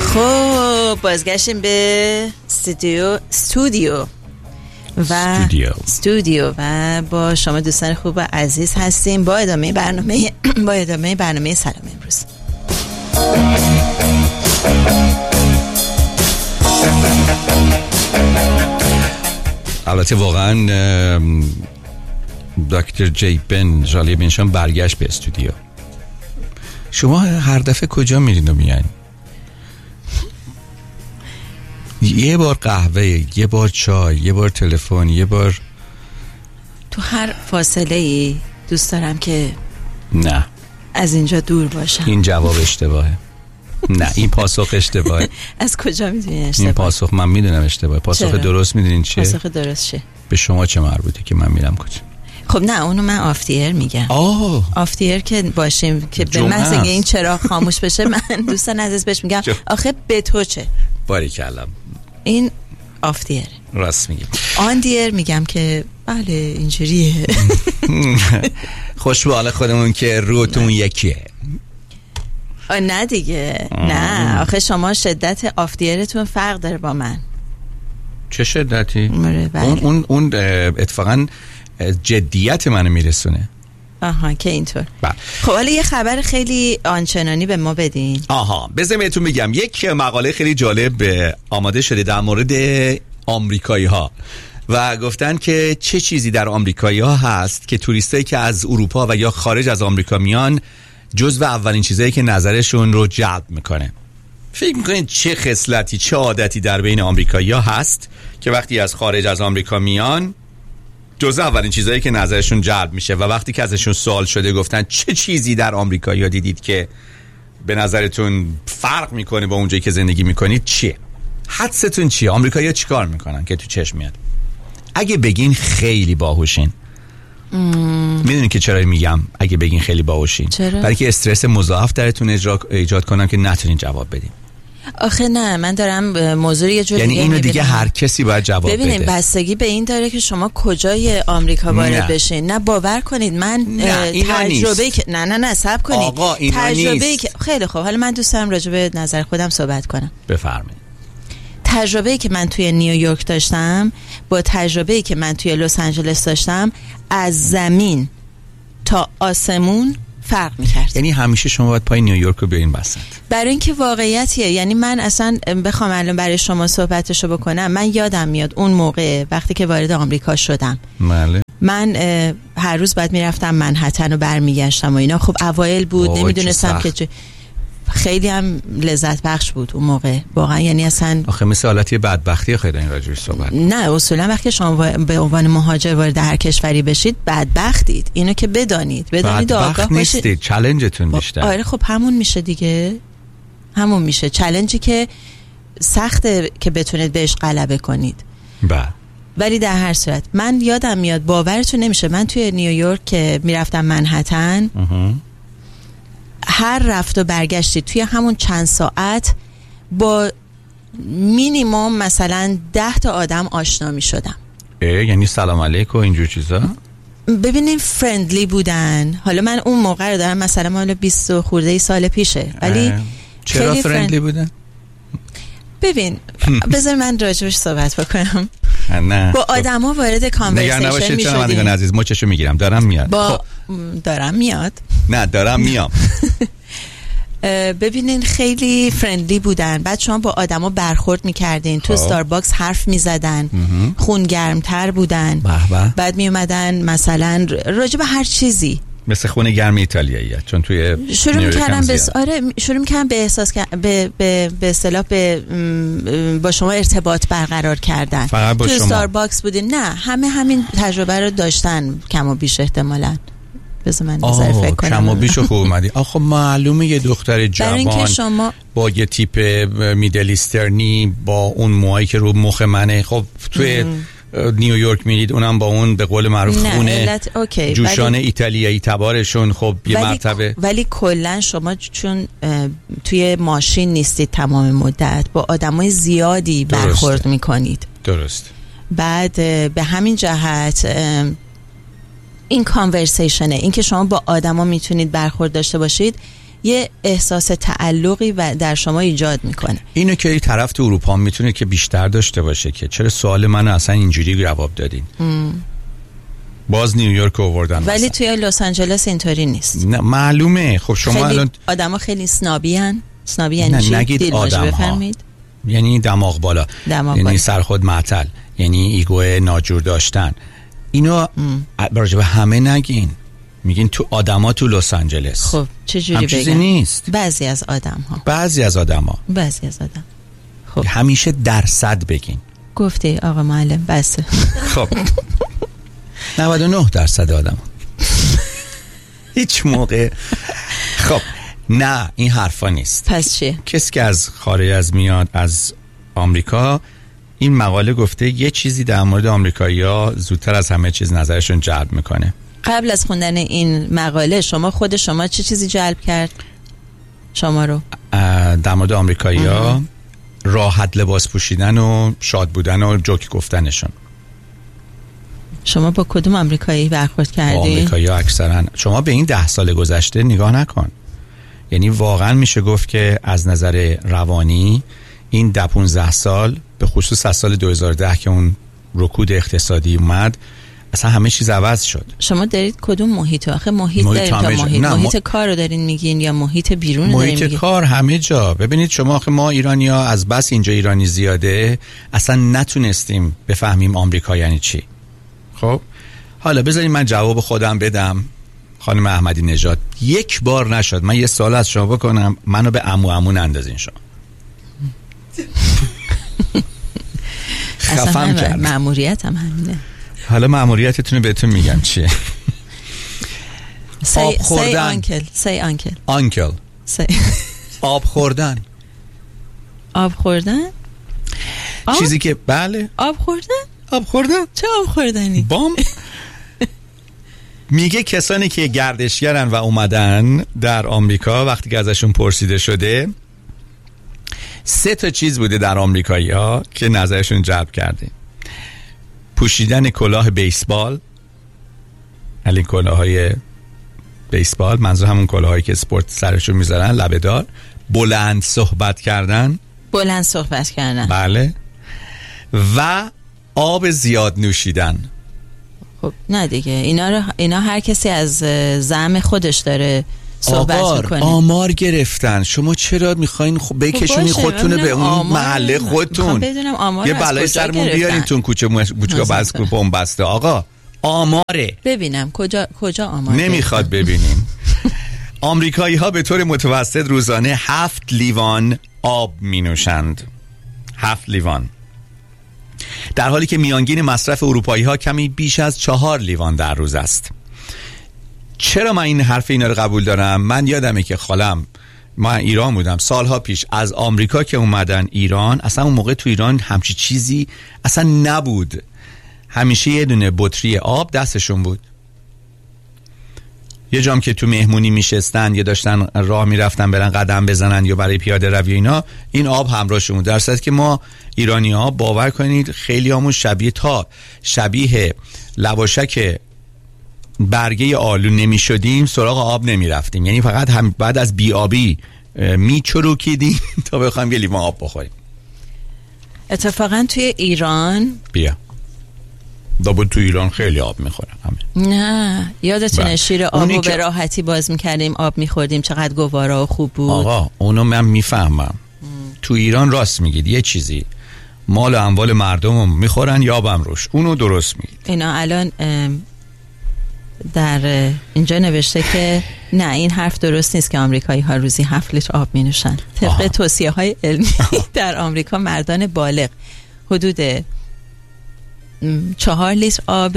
خب بازگشتیم به استودیو و با شما دوستان خوب و عزیز هستیم با ادامه برنامه سلام امروز. البته واقعا دکتر جی بن جالی بنشان برگشت به استودیو. شما هر دفعه کجا میرین و میان؟ یه بار قهوه، یه بار چای، یه بار تلفن، یه بار تو هر فاصله ای دوست دارم که نه از اینجا دور باشم. این جواب اشتباهه. نه این پاسخ اشتباهه. از کجا میدونی اشتباهه؟ این پاسخ من میدونم اشتباهه. پاسخ درست میدونین چیه؟ پاسخ درست چیه؟ به شما چه مربوطه که من میرم کجا؟ خب نه اونو من آفتیر میگم. آفتیر که باشیم که به محض اینکه این چراغ خاموش بشه من دوستان عزیز بهش میگم آخه به تو چه؟ باریکلا. این آفتیر. راست میگی. آن دیر میگم که بله اینجوریه. خوش به حال خودمون که روتون یکیه. نه دیگه نه آخه شما شدت آفتیرتون فرق داره با من. چه شدتی؟ بله. اون اتفاقا جدیت منو میرسونه. آها که اینطور. بله. خب حالا یه خبر خیلی آنچنانی به ما بدین. بذارم بهتون میگم یک مقاله خیلی جالب آماده شده در مورد آمریکایی ها و گفتن که چه چیزی در آمریکایی ها هست که توریستایی که از اروپا و یا خارج از آمریکا میان جزو اولین چیزایی که نظرشون رو جلب میکنه. فکر میکنین چه خصلتی چه عادتی در بین آمریکایی ها هست که وقتی از خارج از آمریکا میان جزء اولین چیزایی که نظرشون جلب میشه و وقتی که ازشون سوال شده گفتن چه چیزی در آمریکایی‌ها دیدید که به نظرتون فرق میکنه با اونجایی که زندگی میکنید چیه؟ حدستون چیه؟ آمریکایی‌ها چیکار میکنن که تو چشم میاد؟ اگه بگین خیلی باهوشین. میدونین که چرا میگم اگه بگین خیلی باهوشین؟ برای که استرس مضاعف درتون ایجاد کنم که نتونین جواب بدین. آخه نه من دارم موضوع یه جور یعنی اینو دیگه هر کسی باید جواب بده. ببینید بستگی به این داره که شما کجای آمریکا وارد بشین. نه باور کنید من تجربه‌ای که نه صبر کنید. آقا تجربه‌ای که خیلی خوب حالا من دوست دارم راجع به نظر خودم صحبت کنم. بفرمایید. تجربه‌ای که من توی نیویورک داشتم با تجربه‌ای که من توی لس آنجلس داشتم از زمین تا آسمون فرق می‌کرد. یعنی همیشه شما باید پای نیویورک رو بیاین بسنت. برای اینکه واقعیتیه. یعنی من اصلا بخوام الان برای شما صحبتشو بکنم من یادم میاد اون موقع وقتی که وارد آمریکا شدم. بله. من هر روز باید میرفتم منهتن و برمیگشتم و اینا. خب اوایل بود نمیدونستم که خیلی هم لذت بخش بود اون موقع واقعا. یعنی اصلا آخه مثل حالتی بدبختی خیلی این راجعش صحبت. نه اصولا وقتی شما به عنوان مهاجر وارد هر کشوری بشید بدبختید. اینو که بدانید آگاه باشید. چالنجتون بیشتر. آره خب همون میشه دیگه. همون میشه چالنجی که سخته که بتونید بهش غلبه کنید. ولی در هر صورت من یادم میاد باورتون نمیشه من توی نیویورک که میرفتم منهتن هر رفت و برگشتی توی همون چند ساعت با مینیمم مثلا 10 تا آدم آشنا می شدم. یعنی سلام علیکم و اینجور چیزا؟ ببینیم فرندلی بودن. حالا من اون موقع رو دارم مثلا مال 20 خورده سال پیشه ولی چرا فرندلی بودن؟ ببین بذار من راجبش صحبت بکنم. نه با آدم ها وارد کانورسیشن می شدیم. نگران عزیز مچشو میگیرم دارم میاد. دارم میاد. نه دارم میام. ببینین خیلی فرندلی بودن. بعد شما با آدما برخورد میکردین. تو استارباکس حرف میزدن. خونگرمتر بودن. بعد میومدن مثلا راجع به هر چیزی مثل خونه گرم ایتالیاییه چون توی شروع میکردم شروع میکردم به احساس به اصطلاح با شما ارتباط برقرار کردن. تو استارباکس بودین؟ نه همه همین تجربه رو داشتن کم و بیش احتمالاً. بذار من نظر فکر کنم. کم و بیشو خوب اومدی. آخه معلومه یه دختر جوان شما با یه تیپ میدل ایسترنی با اون موهایی که رو مخ منه خب توی نیویورک میرید اونم با اون به قول معروف خونه جوشان ایتالیایی تبارشون خب یه مرتبه. ولی کلا شما چون توی ماشین نیستید تمام مدت با آدمای زیادی برخورد میکنید. درست. بعد به همین جهت این کانورسیشنه، این که شما با آدما میتونید برخورد داشته باشید یه احساس تعلقی و در شما ایجاد میکنه. اینو که این طرف تو اروپا میتونه که بیشتر داشته باشه که چرا سوال منو اصلا اینجوری جواب دادین. باز نیویورک آوردن، ولی توی لس آنجلس اینطوری نیست. نه معلومه. خب شما الان آدما خیلی اسنابیان. اسنابی یعنی چی؟ نگید آدم‌ها، یعنی دماغ بالا، یعنی سرخود معطل، یعنی ایگو ناجور داشتن. اینو راجع به همه نگین، میگین تو آدما تو لس آنجلس. خب چجوری بگم؟ چیزی نیست. بعضی از آدم‌ها. خب همیشه درصد بگین. گفتی آقا معلم بس. خب 99% آدم هیچ موقع. خب نه این حرفا نیست. پس چیه؟ کسی که از خارج از میاد از آمریکا، این مقاله گفته یه چیزی در مورد آمریکایی‌ها زودتر از همه چیز نظرشون جلب میکنه. قبل از خوندن این مقاله خود شما چه چیزی جلب کرد شما رو؟ در مورد آمریکایی‌ها راحت لباس پوشیدن و شاد بودن و جوک گفتنشون. شما با کدوم آمریکایی برخورد کردی؟ آمریکایی‌ها اکثرا. شما به این 10 سال گذشته نگاه نکن، یعنی واقعا میشه گفت که از نظر روانی این 10-15 سال، به خصوص از سال 2010 که اون رکود اقتصادی اومد، اصلا همه چیز عوض شد. شما دارید کدوم محیط؟ آخه محیط دارید تا محیط کار رو دارین میگین یا محیط بیرون رو دارین میگین؟ محیط کار همه جا. ببینید شما، آخه ما ایرانی‌ها از بس اینجا ایرانی زیاده اصلا نتونستیم بفهمیم آمریکا یعنی چی. خب حالا بذارید من جواب خودم بدم. خانم احمدی نژاد، یک بار نشد من یه سوال از شما بکنم منو به عمو نندازین شما. خفم کرد. مأموریت هم همینه. حالا مأموریتتون رو بهتون میگم چیه. آب خوردن. سی آنکل. آب خوردن. آب خوردن؟ چیزی که بله. آب خوردن؟ چه آب خوردنی؟ بام. میگه کسانی که گردشگرن و اومدن در آمریکا، وقتی که ازشون پرسیده شده 3 چیز بوده در آمریکایی‌ها که نظرشون جلب کرده. پوشیدن کلاه بیسبال، علی کلاه‌های بیسبال، منظور همون کلاهایی که اسپورت سرشون میذارن، لبه‌دار. بلند صحبت کردن. بله. و آب زیاد نوشیدن. خب نه دیگه، اینا هر کسی از زعم خودش داره صحبت میکنه. آمار گرفتن. شما چرا میخواین بکشونی خودتونه به اون محله خودتون؟ یه بلای سرمون بیارین تون کوچه بس بوم بسته. آقا آماره ببینم کجا آمار نمیخواد ببینیم. آمریکایی ها به طور متوسط روزانه 7 لیوان آب می نوشند. 7 لیوان، در حالی که میانگین مصرف اروپایی ها کمی بیش از 4 لیوان در روز است. چرا من این حرف اینا رو قبول دارم؟ من یادمه که خالم، من ایران بودم سالها پیش، از آمریکا که اومدن ایران، اصلا اون موقع تو ایران همچی چیزی اصلا نبود. همیشه یه دونه بطری آب دستشون بود. یه جام که تو مهمونی میشستن یا داشتن راه میرفتن برن قدم بزنن یا برای پیاده روی اینا، این آب همراهشون بود. در صورتی که ما ایرانی ها باور کنید خیلی همون شبیه لواشک برگه آلو نمی شدیم، سراغ آب نمی رفتیم. یعنی فقط هم بعد از بیابی می چروکیدیم تا بخوایم یه لیوان آب بخوریم. اتفاقا توی ایران دابود تو ایران خیلی آب میخورن همه. نه یادتونه شیر آب به راحتی باز میکردیم، آب میخوردیم، چقدر گوارا و خوب بود. آقا اونو من میفهمم. تو ایران راست میگید، یه چیزی مال و اموال مردم میخورن یا آبم روش، اونو درست میگید. اینا الان در اینجا نوشته که نه این حرف درست نیست که آمریکایی ها روزی 7 لیتر آب می نوشن. طبق توصیه های علمی در آمریکا مردان بالغ حدود 4 لیتر آب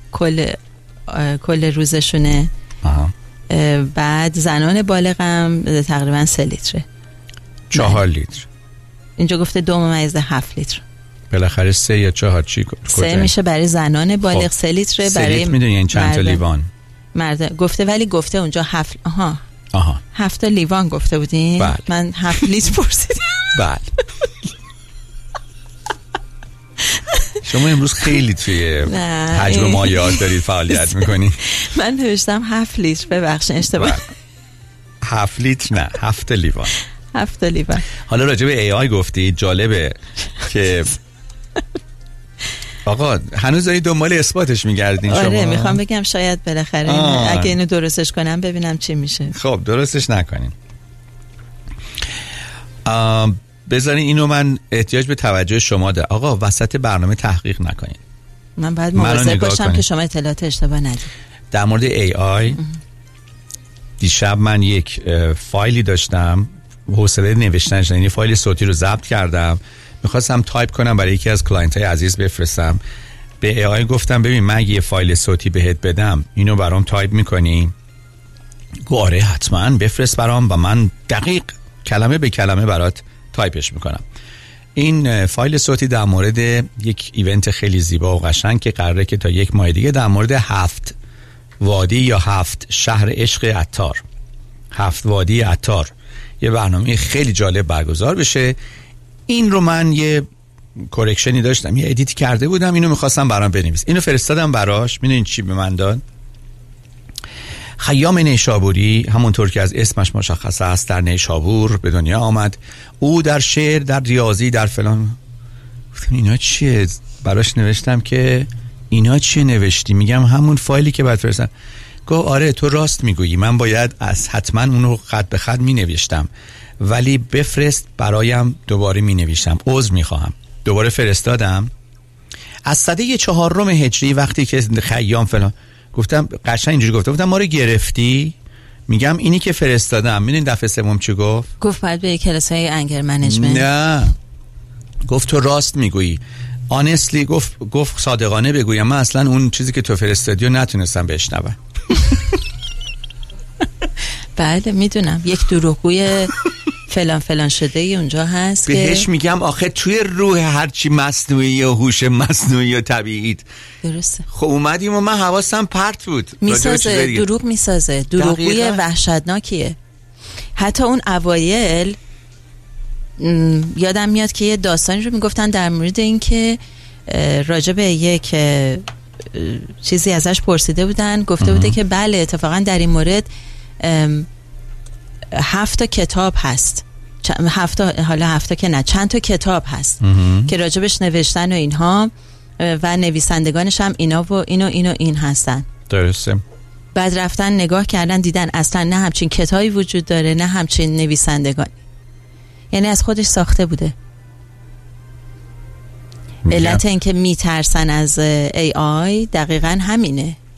کل روزشونه. بعد زنان بالغ هم تقریبا 3 لیتره. 4 لیتر اینجا گفته 2.7 لیتر. بالاخره 3 یا 4 چی؟ 3 میشه برای زنان بالغ، 3 لیتره برای 3 لیتر میدونی این چند تا لیوان؟ مرد گفته، ولی گفته اونجا 7 7 تا لیوان گفته بودین. بله. من 7 لیتر پرسیدم. بله. شما امروز خیلی توی حجم مایعات دارید فعالیت میکنید. من نوشتم 7 لیتر، ببخشید اشتباه. 7 لیتر نه 7 لیوان. 7 لیوان. حالا راجع به AI گفتی، جالبه که آقا هنوز داری دنبال اثباتش میگردین شما؟ آره میخوام بگم شاید بالاخره اگه اینو درستش کنم ببینم چی میشه. خب درستش نکنین. بذارین اینو من احتیاج به توجه شما ده. آقا وسط برنامه تحقیق نکنین. من باید مواظب باشم که شما اطلاعات اشتباه ندید. در مورد AI دیشب من یک فایلی داشتم، حوصله نوشتنش، یعنی فایل صوتی رو ضبط کردم، میخواستم تایپ کنم برای یکی از کلاینت های عزیز بفرستم. به AI گفتم ببین من اگه یه فایل صوتی بهت بدم اینو برام تایپ میکنی؟ گفت آره حتما بفرست برام و من دقیق کلمه به کلمه برات تایپش میکنم. این فایل صوتی در مورد یک ایونت خیلی زیبا و قشنگ که قراره که تا 1 ماه دیگه در مورد 7 وادی یا 7 شهر عشق عطار، 7 وادی عطار، یه برنامه خیلی جالب برگزار بشه. این رو من یه کورکشنی داشتم، یه ادیت کرده بودم، اینو میخواستم برام بنویس. اینو فرستادم براش. میدونین چی به من داد؟ خیام نیشابوری، همونطور که از اسمش مشخصه است در نیشابور به دنیا آمد. او در شعر، در ریاضی، در فلان. گفتم اینا چیه؟ براش نوشتم که اینا چیه نوشتی؟ میگم همون فایلی که بعد فرستم. گفت آره تو راست میگویی، من باید از حتما اونو خط به خط مینوشتم، ولی بفرست برایم دوباره مینوشتم، عذر میخواهم. دوباره فرستادم. از سده 4 هجری وقتی که خیام فلان، گفتم قشنگ اینجوری گفتم ما رو گرفتی؟ میگم اینی که فرستادم. میدونی دفعه سوم چی گفت؟ گفت باید به کلاسای انگر منیجمنت. نه گفت تو راست میگویی، آنستلی گفت صادقانه بگویم من اصلا اون چیزی که تو فرستادی رو نتونستم بشنوم. بله میدونم یک دروغگوی فلان فلان شده ای اونجا هست بهش که میگم آخه توی روح هرچی مصنوعی و هوش مصنوعی و طبیعی درسته. خب اومدیم و من حواسم پرت بود، میسازه دروغ، میسازه دروغگوی وحشتناکیه. حتی اون اوایل یادم میاد که یه داستانی رو میگفتن در مورد این که راجع به یک چیزی ازش پرسیده بودن، گفته بوده که بله اتفاقا در این مورد 7 کتاب هست، 7 که نه چند تا کتاب هست که راجبش نوشتن و اینها و نویسندگانش هم اینا و این هستن. درسته. بعد رفتن نگاه کردن دیدن اصلا نه همچین کتابی وجود داره نه همچین نویسندگان، یعنی از خودش ساخته بوده. علت این که میترسن از AI دقیقا همینه.